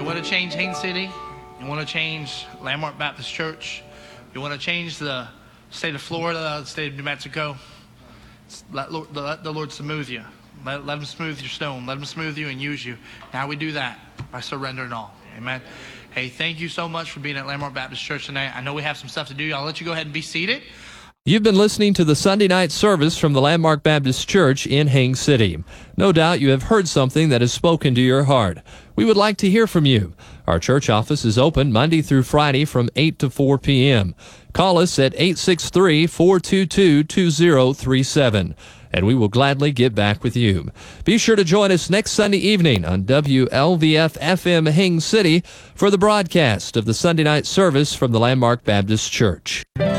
want to change Haines City, you want to change Landmark Baptist Church, you want to change the state of Florida, the state of New Mexico, let the Lord smooth you. Let him smooth your stone. Let him smooth you and use you. Now we do that by surrendering all. Amen. Hey, thank you so much for being at Landmark Baptist Church tonight. I know we have some stuff to do. I'll let you go ahead and be seated. You've been listening to the Sunday night service from the Landmark Baptist Church in Haines City. No doubt you have heard something that has spoken to your heart. We would like to hear from you. Our church office is open Monday through Friday from 8 to 4 p.m. Call us at 863-422-2037, and we will gladly get back with you. Be sure to join us next Sunday evening on WLVF-FM Haines City for the broadcast of the Sunday night service from the Landmark Baptist Church.